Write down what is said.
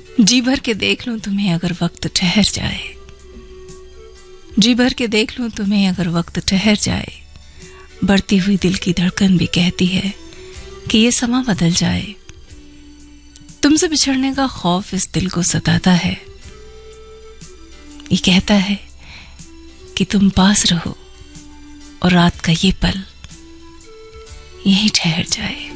जी भर के देख लूं तुम्हें अगर वक्त ठहर जाए, जी भर के देख लूं तुम्हें अगर वक्त ठहर जाए। बढ़ती हुई दिल की धड़कन भी कहती है कि ये समा बदल जाए। तुमसे बिछड़ने का खौफ इस दिल को सताता है। ये कहता है कि तुम पास रहो और रात का ये पल यहीं ठहर जाए।